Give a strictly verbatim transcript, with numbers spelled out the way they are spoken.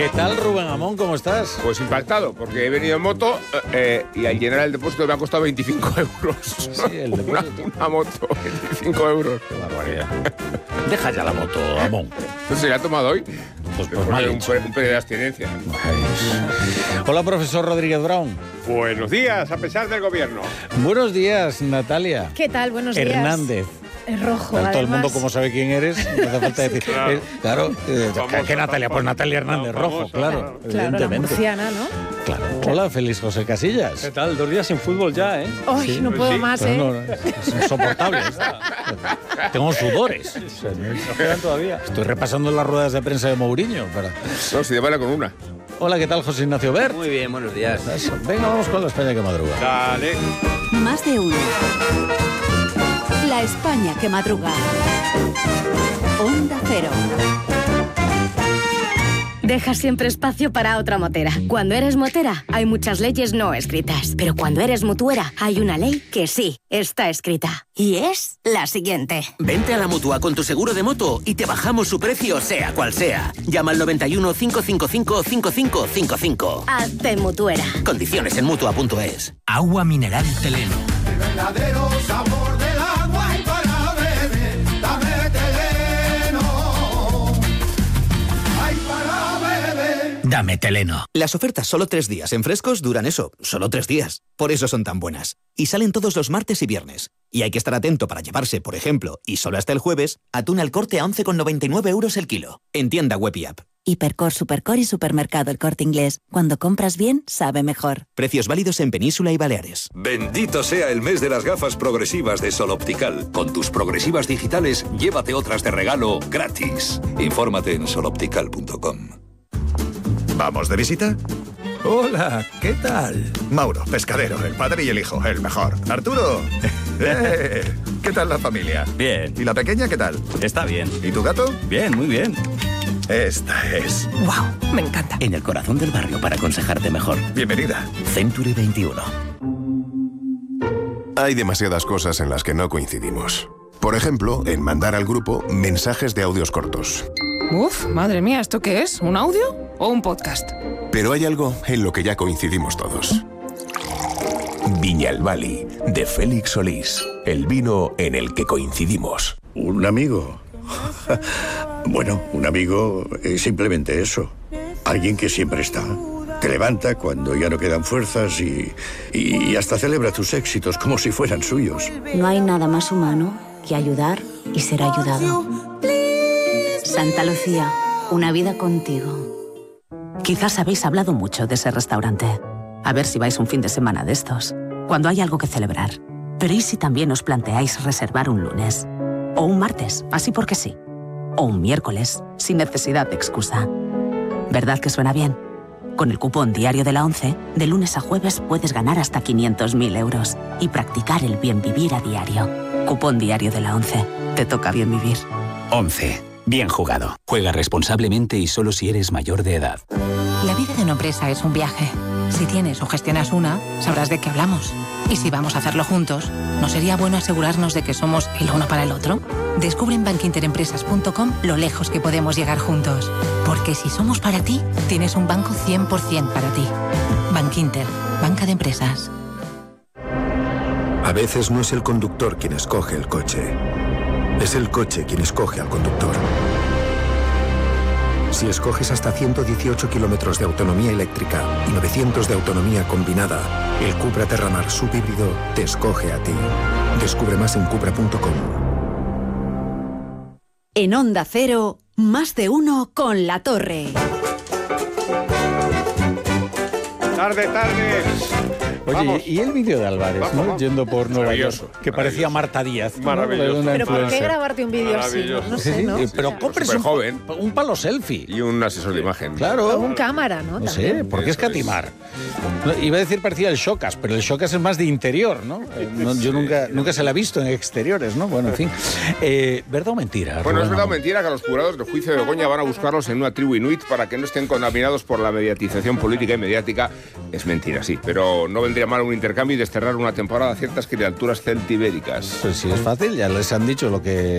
¿Qué tal, Rubén Amón? ¿Cómo estás? Pues impactado, porque he venido en moto eh, y al llenar el depósito me ha costado veinticinco euros. Sí, el depósito. Una, una moto, veinticinco euros. Qué barbaridad. Deja ya la moto, Amón. ¿No se la ha tomado hoy? Pues, Es pues mal un, hecho. un periodo de abstinencia. Hola, profesor Rodríguez Brown. Buenos días, a pesar del gobierno. Buenos días, Natalia. ¿Qué tal? Buenos días. Hernández. Es rojo, Todo el además. mundo, como sabe quién eres, no hace falta decir. claro. Eh, claro, eh, Famosa, ¿qué Natalia? Pues famosa. Natalia Hernández, No, rojo, famosa, claro, claro. Claro, la evidentemente. murciana, ¿no? Claro. Hola, Félix José Casillas. ¿Qué tal? Dos días sin fútbol ya, ¿eh? Ay, Sí, no pues puedo sí. más, Pero ¿eh? no, no, es insoportable. Tengo sudores. ¿No quedan todavía? Estoy repasando las ruedas de prensa de Mourinho. Para... No, si te vale con una. Hola, ¿qué tal, José Ignacio Bert? Muy bien, buenos días. Eso. Venga, vamos con la España que madruga. Dale. Más de uno. La España que madruga. Onda Cero. Deja siempre espacio para otra motera. Cuando eres motera, hay muchas leyes no escritas. Pero cuando eres mutuera, hay una ley que sí está escrita. Y es la siguiente. Vente a la Mutua con tu seguro de moto y te bajamos su precio, sea cual sea. Llama al noventa y uno, cinco cinco cinco, cinco cinco cinco cinco. Hazte mutuera. Condiciones en mutua punto es. Agua mineral Teleno. El verdadero sabor del agua y para beber, dame Teleno. Ay, para beber. Dame Teleno. Las ofertas solo tres días en Frescos duran eso, solo tres días. Por eso son tan buenas. Y salen todos los martes y viernes. Y hay que estar atento para llevarse, por ejemplo, y solo hasta el jueves, atún al Corte a once con noventa y nueve euros el kilo. En tienda web y app. Hipercor, Supercor y Supermercado El Corte Inglés. Cuando compras bien, sabe mejor. Precios válidos en Península y Baleares. Bendito sea el mes de las gafas progresivas de Sol Optical. Con tus progresivas digitales, llévate otras de regalo gratis. Infórmate en sol optical punto com. ¿Vamos de visita? Hola, ¿qué tal? Mauro, pescadero, el padre y el hijo, el mejor. Arturo, eh, ¿qué tal la familia? Bien. ¿Y la pequeña qué tal? Está bien. ¿Y tu gato? Bien, muy bien. Esta es. ¡Wow! Me encanta. En el corazón del barrio para aconsejarte mejor. Bienvenida. Century veintiuno. Hay demasiadas cosas en las que no coincidimos. Por ejemplo, en mandar al grupo mensajes de audios cortos. Uf, madre mía, ¿esto qué es? ¿Un audio o un podcast? Pero hay algo en lo que ya coincidimos todos. Viñalbali, de Félix Solís. El vino en el que coincidimos. ¿Un amigo? Bueno, un amigo es simplemente eso. Alguien que siempre está. Te levanta cuando ya no quedan fuerzas y, y hasta celebra tus éxitos como si fueran suyos. No hay nada más humano que ayudar y ser ayudado. Santa Lucía, una vida contigo. Quizás habéis hablado mucho de ese restaurante. A ver si vais un fin de semana de estos, cuando hay algo que celebrar. Pero ¿y si también os planteáis reservar un lunes? O un martes, así porque sí. O un miércoles, sin necesidad de excusa. ¿Verdad que suena bien? Con el cupón Diario de la ONCE, de lunes a jueves puedes ganar hasta quinientos mil euros y practicar el bien vivir a diario. Cupón Diario de la ONCE. Te toca bien vivir. once. Bien jugado. Juega responsablemente y solo si eres mayor de edad. La vida de una empresa es un viaje. Si tienes o gestionas una, sabrás de qué hablamos. Y si vamos a hacerlo juntos, ¿no sería bueno asegurarnos de que somos el uno para el otro? Descubre en bankinterempresas punto com lo lejos que podemos llegar juntos. Porque si somos para ti, tienes un banco cien por ciento para ti. Bankinter, banca de empresas. A veces no es el conductor quien escoge el coche. Es el coche quien escoge al conductor. Si escoges hasta ciento dieciocho kilómetros de autonomía eléctrica y novecientos de autonomía combinada, el Cupra Terramar subhíbrido te escoge a ti. Descubre más en cupra punto com. En Onda Cero, más de uno con La Torre. Tarde, tarde. Oye, Vamos. y el vídeo de Álvarez, Vamos, ¿no? vamos. Yendo por Nueva York, Maravilloso, que parecía Marta Díaz. ¿no? Maravilloso. Una Pero ¿por qué influencer. grabarte un vídeo así? Maravilloso. No Sí, sé, sí, ¿no? eh, pero compres un, Superjoven. un palo selfie. Y un asesor de imagen. Claro. O un cámara, ¿no? No También. sé, ¿por qué escatimar? No, iba a decir parecía el Showcase, pero el Showcase es más de interior, ¿no? Eh, no, yo nunca, nunca se la he visto en exteriores, ¿no? Bueno, en fin. Eh, ¿Verdad o mentira? Bueno, Rubén es verdad o Amón? mentira que los jurados del juicio de Begoña van a buscarlos en una tribu inuit para que no estén contaminados por la mediatización política y mediática. Es mentira, sí, pero no vendría mal un intercambio y desterrar una temporada a ciertas criaturas celtibéricas. Pues sí, es fácil, ya les han dicho lo que